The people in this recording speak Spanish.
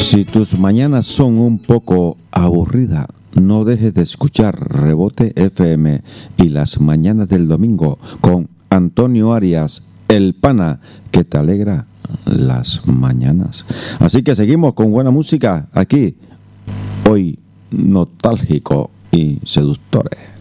Si tus mañanas son un poco aburridas, no dejes de escuchar Rebote FM y las mañanas del domingo con Antonio Arias, el pana, que te alegra las mañanas. Así que seguimos con buena música aquí, hoy nostálgico y seductores.